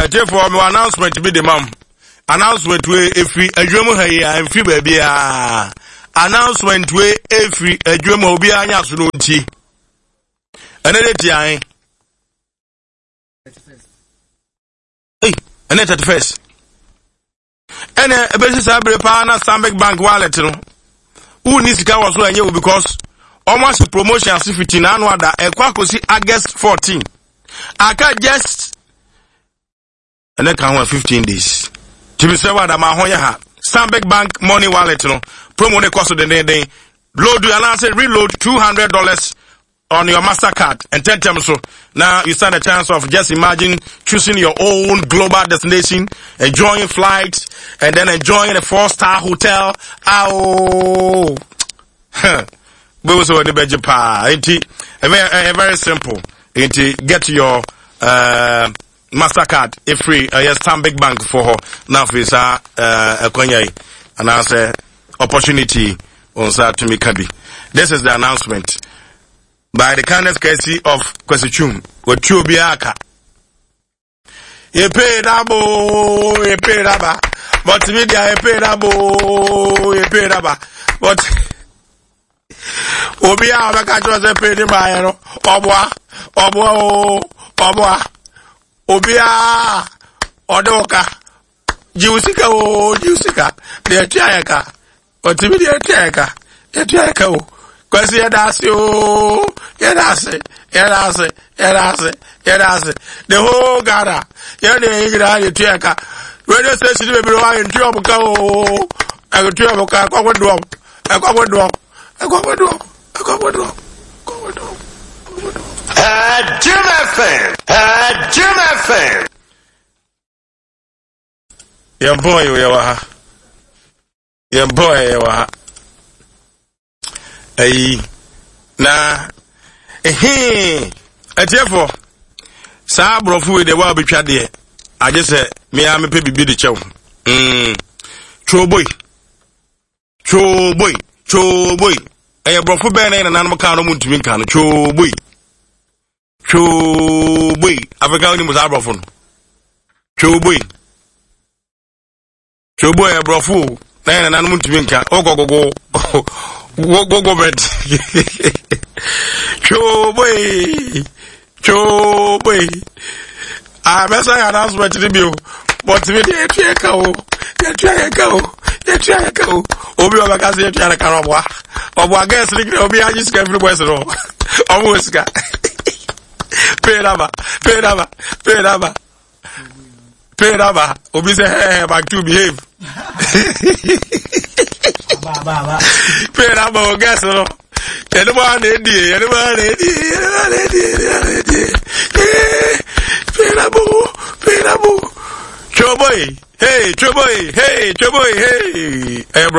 therefore my announcement be the mom. Announcement we every adwemu ha ya mfi ba bia. Announcement we every adwemu obi anya so no nti. Ene de ti an. Hey, ene 31st. Ene ebesi sabre pa na Stanbic Bank wallet no. Who needs to was so enye because almost promotion as 15 annual da ekwa kosi August 14. Aka just and then can 15 days. To be served at my hoya Stanbic Bank money wallet no promo the cost of the day. Load you announce reload $200 on your MasterCard and 10 times so now you stand a chance of just imagine choosing your own global destination, enjoying flights and then enjoying a 4-star hotel. Oh, we was on the budget pa. Very simple. Get your MasterCard if free. Yes, Stanbic Bank for her now for Konya and I say opportunity on that to me kabi. This is the announcement by the kindness courtesy of Kwesichum with Chubiaka. You pay double, but media you pay double, but Obia Bakajo se pay the buyer, Obwa, Obia, Odoka, Jusika, the Tiaka, or Timidia Tiaka, Kwesi Yadasio, Yadase, the whole Gada, Yadi Tiaka, radio station will be right in Tioboka, I go Tioboka, I Jim FM. Your boy, you are. Hey, na, therefore, Sabro food the well be chat there. I just said, me, I'm a baby the chow. Cho boy. Hey, bro, for Ben and an animal count of Muntimin can. Cho boy. African was our phone. Cho boy, a bro, fool. Then an animal to win can. Go, bed. Cho boy. I mess I announcement to the bill. But to me, the Tiago. Obi Obakazi Tiago Karabwa. Obwa guess Obi I just came from Western. Almost got. Pay raba. Obi say hey back to behave. Pay raba guess no. Anyone ready. Pay raba. Choboy. Hey. Hey, bro.